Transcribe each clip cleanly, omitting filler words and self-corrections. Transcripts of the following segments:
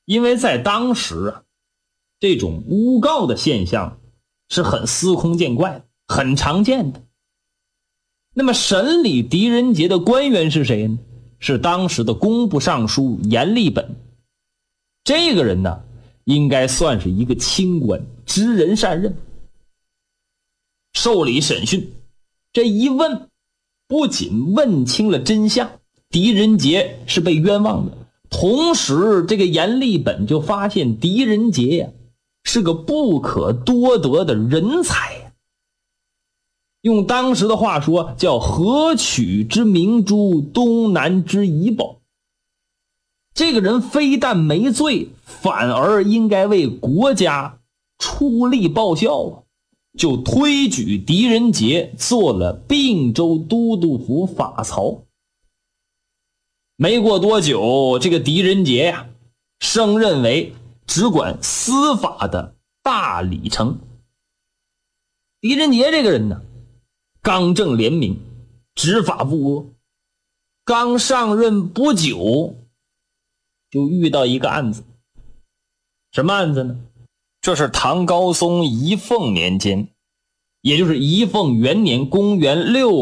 因为在当时啊，这种诬告的现象是很司空见惯的，很常见的。那么审理狄仁杰的官员是谁呢？是当时的工部尚书阎立本。这个人呢，应该算是一个清官，知人善任。受理审讯，这一问，不仅问清了真相，狄仁杰是被冤枉的，同时这个阎立本就发现狄仁杰呀，是个不可多得的人才呀。用当时的话说，叫河曲之明珠，东南之遗宝。这个人非但没罪，反而应该为国家出力报效啊！就推举狄仁杰做了并州都督府法曹。没过多久，这个狄仁杰呀，升任为只管司法的大理丞。狄仁杰这个人呢，刚正廉明，执法不阿。刚上任不久，就遇到一个案子。什么案子呢？这是唐高宗仪凤年间，也就是仪凤元年，公元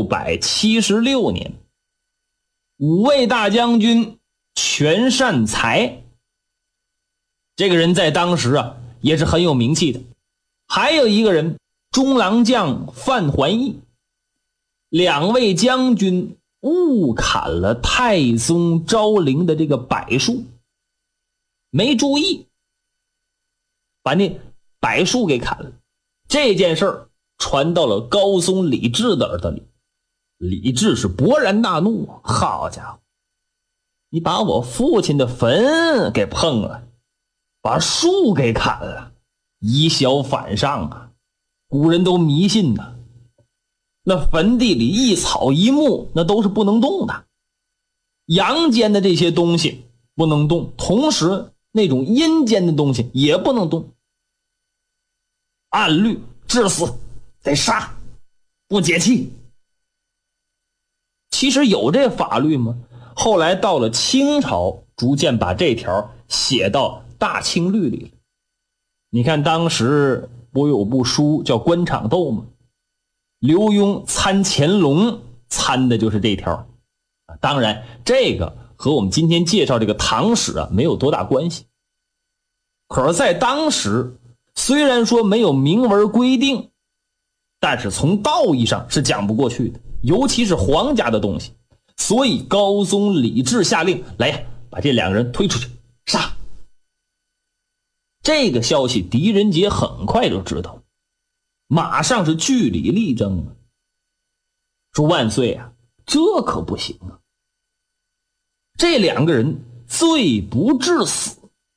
676年，五位大将军全善才，这个人在当时啊也是很有名气的。还有一个人中郎将范桓义，两位将军误砍了太宗昭陵的这个柏树，没注意把那柏树给砍了。这件事儿传到了高宗李治的耳朵里，李治是勃然大怒，好家伙，你把我父亲的坟给碰了，把树给砍了，以小反上啊！古人都迷信呐，那坟地里一草一木那都是不能动的，阳间的这些东西不能动，同时那种阴间的东西也不能动。按律治死，得杀，不解气。其实有这法律吗？后来到了清朝，逐渐把这条写到大清律里了。你看当时不有部书叫《官场斗》吗？刘墉参乾隆参的就是这条。当然这个和我们今天介绍这个唐史啊没有多大关系。可是在当时，虽然说没有明文规定，但是从道义上是讲不过去的，尤其是皇家的东西。所以高宗李治下令，来呀，把这两个人推出去杀。这个消息狄仁杰很快就知道，马上是据理力争啊，说万岁啊，这可不行啊，这两个人罪不至死。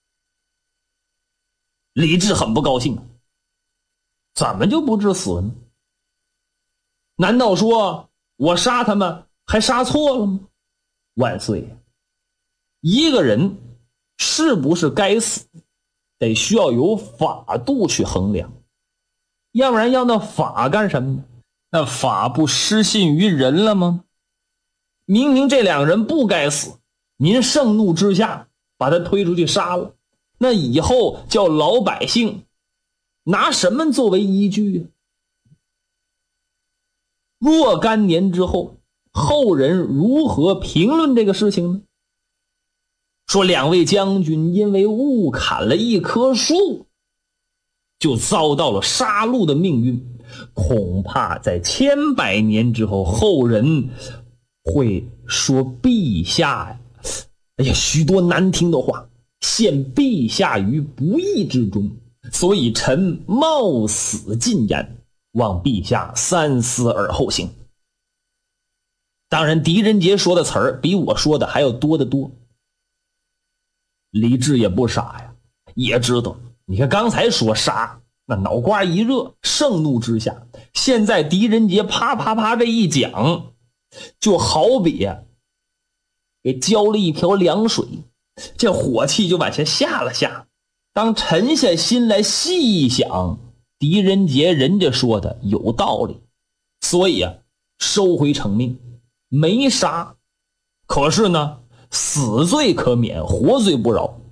李治很不高兴，怎么就不致死呢？难道说我杀他们还杀错了吗？万岁，一个人是不是该死，得需要有法度去衡量，要不然要那法干什么呢？那法不失信于人了吗？明明这两个人不该死，您盛怒之下把他推出去杀了，那以后叫老百姓拿什么作为依据啊？若干年之后，后人如何评论这个事情呢？说两位将军因为误砍了一棵树，就遭到了杀戮的命运。恐怕在千百年之后，后人会说陛下许多难听的话，陷陛下于不义之中，所以臣冒死进言，望陛下三思而后行。当然狄仁杰说的词儿比我说的还要多得多。李治也不傻呀，也知道，你看刚才说杀，那脑瓜一热，盛怒之下，现在狄仁杰啪啪啪这一讲，就好比给浇了一瓢凉水，这火气就往下下了下。当沉下心来细一想，狄仁杰人家说的有道理，所以收回成命，没杀。可是呢，死罪可免，活罪不饶。